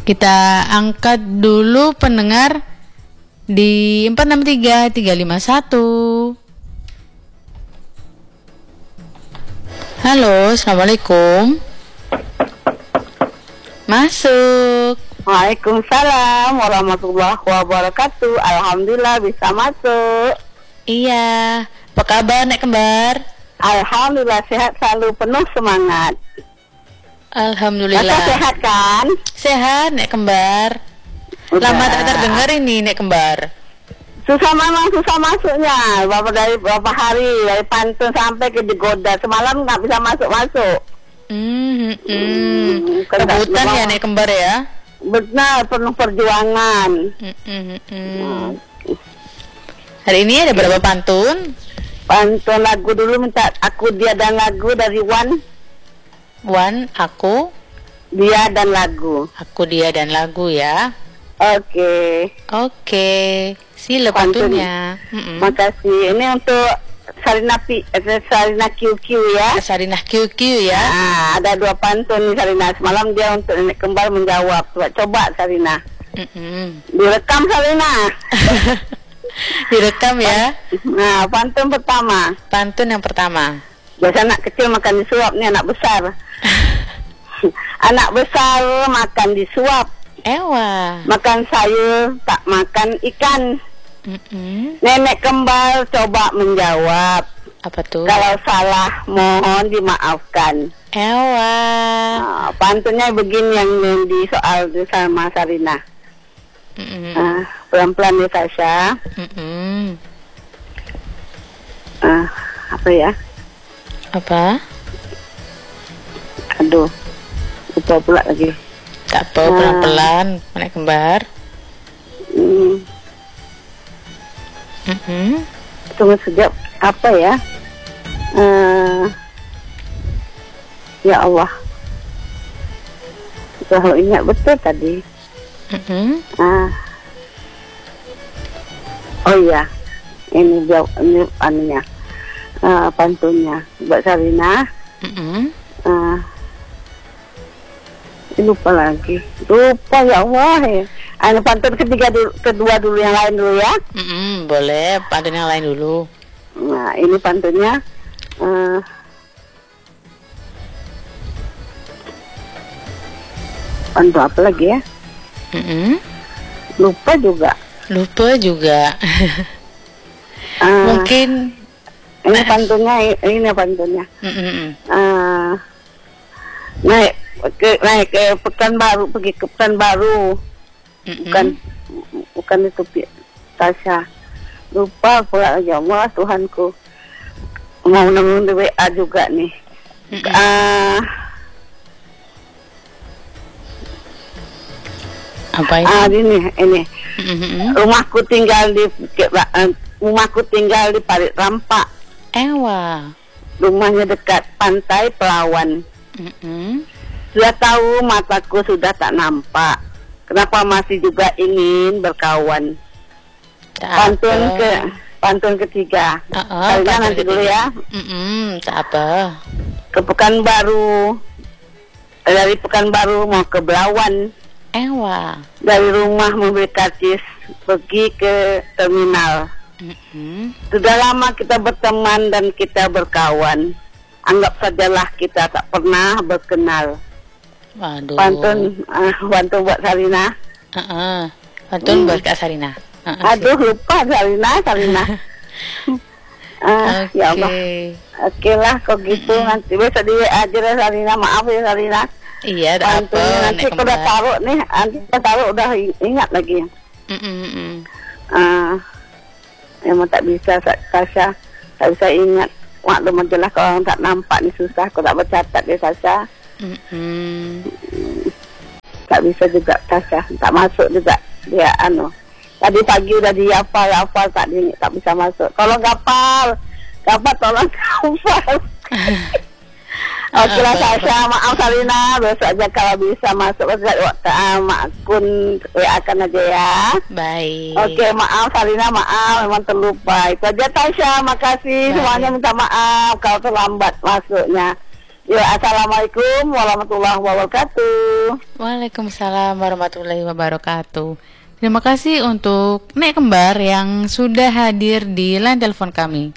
Kita angkat dulu pendengar di 463 351. Halo, assalamualaikum. Masuk. Waalaikumsalam warahmatullahi wabarakatuh. Alhamdulillah bisa masuk. Iya. Apa kabar Nek Kembar? Alhamdulillah sehat selalu, penuh semangat. Alhamdulillah. Masa sehat kan? Sehat Nek Kembar. Lama tak terdengar ini Nek Kembar. Susah masuknya. Berapa hari dari pantun sampai ke Digoda. Semalam nggak bisa masuk. Rebutan ya Nek Kembar ya? Benar, penuh perjuangan. Hari ini ada berapa pantun? Pantun lagu dulu, minta Aku Dia dan Lagu dari Wan, aku, Dia dan Lagu. Aku Dia dan Lagu ya. Oke. Sila pantunnya. Makasih. Ini untuk Sarina QQ ya. Sarinah QQ ya. Ada 2 pantun nih Sarina. Semalam dia untuk Nenek Kembar menjawab. Coba Sarina. Direkam Sarina. Direkam ya. Nah, pantun pertama. Pantun yang pertama. Biasa anak kecil makan disuap, nih anak besar. Anak besar makan disuap. Ewa. Makan sayur, tak makan ikan. Nenek Kembar coba menjawab. Apa tuh? Kalau salah mohon dimaafkan. Ewa. Pantunnya begini yang di soal sama Sarina. Pelan-pelan ya Tasya. Apa ya? Apa? Aduh, lupa pula lagi. Tak apa, pelan-pelan Nenek Kembar. Tunggu sekejap. Apa ya? Ya Allah, kalau ingat betul tadi. Oh iya, ini anunya, pantunnya buat Sarina. Lupa lagi. Ya Allah ya. Anu pantun kedua dulu, yang lain dulu ya. Boleh, pantun yang lain dulu. Nah, ini pantunnya. Pantun apa lagi ya? Lupa juga. Mungkin ini pantunnya. Naik ke Pekanbaru, pergi ke Pekanbaru. Bukan itu Tasya. Lupa pula, ya Allah Tuhanku. Mau nemuin di WA juga nih. Apa ini? Ini. Rumahku tinggal di Parit Rampak. Ewa. Rumahnya dekat pantai Pelawan. Sudah tahu mataku sudah tak nampak. Kenapa masih juga ingin berkawan? Pantun ketiga. Kalian nanti dulu ya. Tak apa. Ke Pekanbaru. Dari Pekanbaru mau ke Belawan. Ewa. Dari rumah mobil karcis pergi ke terminal. Sudah lama kita berteman dan kita berkawan. Anggap sajalah kita tak pernah berkenal. Waduh. Pantun buat Sarina. Pantun buat Kak Sarina. Aduh, lupa Sarina. Ya Allah. Oke lah, kok gitu nanti besok di aja lah Sarina. Maaf ya Sarina. Iya, ada apa? Nanti aku udah taruh nih. Nanti kita taruh udah ingat lagi. Emang tak bisa Tasya, tak bisa ingat. Waktu majalah kalau orang tak nampak ni susah. Aku tak bercatat ya Tasya. Tak bisa juga Tasya, tak masuk juga dia Tadi pagi udah dihafal tak bisa masuk. Tolong gapal tolong hafal. Oke lah Tasya, maaf Sarina, besok aja kalau bisa masuk ke akun WA kan aja ya. Baik. Oke, maaf Sarina, memang terlupa. Itu aja Tasya, makasih. Semuanya minta maaf kalau terlambat masuknya. Ya, assalamualaikum warahmatullahi wabarakatuh. Waalaikumsalam warahmatullahi wabarakatuh. Terima kasih untuk Nek Kembar yang sudah hadir di line telepon kami.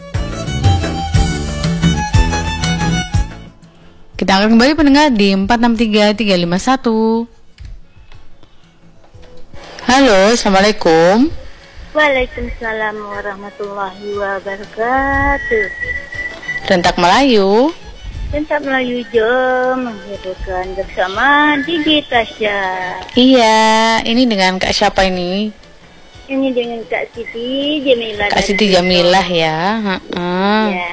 Kita akan kembali pendengar di 463351. Halo, assalamualaikum. Waalaikumsalam warahmatullahi wabarakatuh. Rentak Melayu. Tentang Melayu jom menghidupkan bersama Didi Tasya. Iya, ini dengan Kak siapa ini? Ini dengan Kak Siti Jamilah. Kak Siti Jamilah ya. Ya.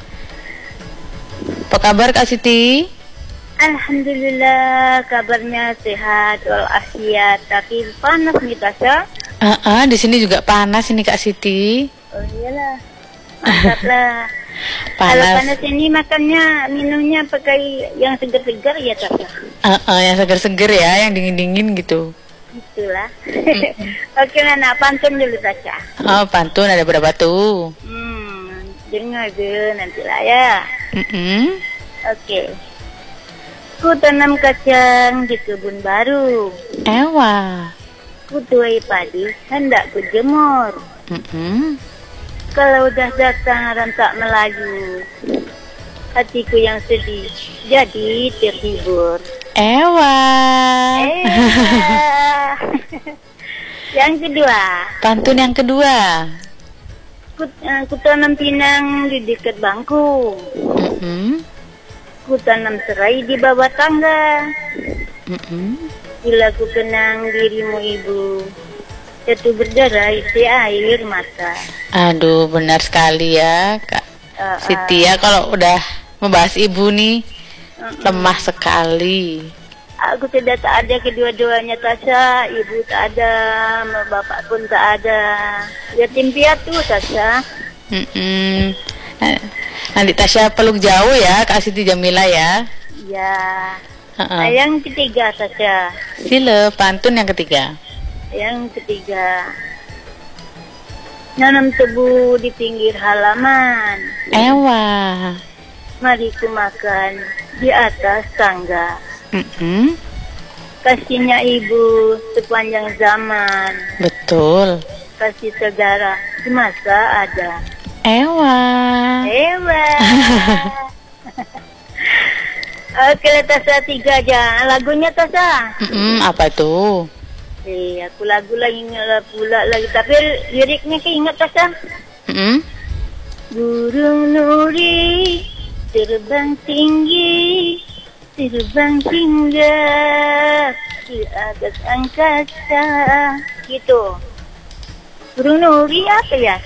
Apa kabar Kak Siti? Alhamdulillah kabarnya sehat walafiat, tapi panas nih Tasya. Di sini juga panas ini Kak Siti. Oh iyalah, mantap lah. Kalau panas ini makannya, minumnya pakai yang segar-segar ya Tasya. Yang seger-seger ya, yang dingin-dingin gitu. Itulah. Oke lah, nak pantun dulu Tasya. Oh, pantun ada berapa tuh? Dengar deh nanti lah ya. Oke. Ku tanam kacang di kebun baru. Ewa. Ku tuai padi hendak ku jemur. Kalau udah datang rentak melaju, hatiku yang sedih jadi terhibur. Ewa. Yang kedua. Pantun yang kedua. Ku tanam pinang di dekat bangku. Ku tanam serai di bawah tangga. Bila ku kenang dirimu ibu, jatuh berderai air mata. Aduh, benar sekali ya Kak Siti ya, kalau udah membahas ibu nih lemah sekali. Aku tak ada kedua-duanya Tasya, ibu tak ada, bapak pun tak ada. Yatim piatu Tasya. Nanti Tasya peluk jauh ya Kak Siti Jamila ya. Ya. Yang ketiga Tasya. Sila pantun yang ketiga. Yang ketiga. Nanam tebu di pinggir halaman. Ewa. Mari ku makan di atas tangga. Kasihnya ibu sepanjang zaman. Betul. Kasih segara di masa ada. Ewa. Oke, Tasya 3 aja. Lagunya Tasya. Apa tuh? Aku lagu lagi pula lagi. Tapi liriknya keinget Tasya. Burung nuri terbang tinggi, terbang hingga di atas angkasa. Gitu. Burung nuri apa ya?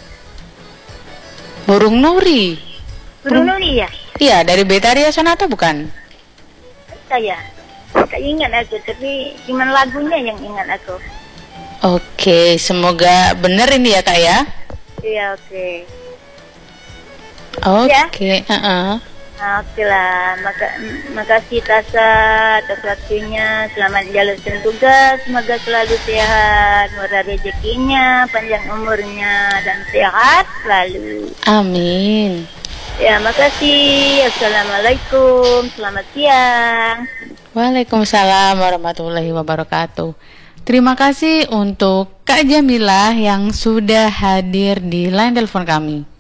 Burung Nuri. Burung nuri ya? Iya, dari Betaria Sonata bukan? Saya tak ingat aku, tapi cuma lagunya yang ingat aku. Oke, semoga benar ini ya Kak ya. Iya, oke. Oke, Oke lah, makasih Tasya atas waktunya. Selamat jalankan tugas, semoga selalu sehat, murah rezekinya, panjang umurnya, dan sehat selalu. Amin. Ya, makasih. Assalamualaikum, selamat siang. Waalaikumsalam warahmatullahi wabarakatuh. Terima kasih untuk Kak Jamilah yang sudah hadir di line telepon kami.